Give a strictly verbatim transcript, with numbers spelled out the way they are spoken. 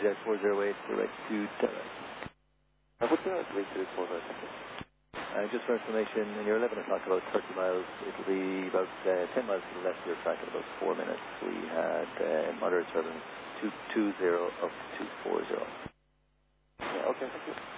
Jet four zero eight, direct to Terra. Uh, what's the rate to four zero eight? Uh, just for information, in your eleven o'clock, about thirty miles, it'll be about uh, ten miles to the left of your track in about four minutes. We had uh, moderate turbulence two two zero up to two four zero. Yeah, okay, thank you.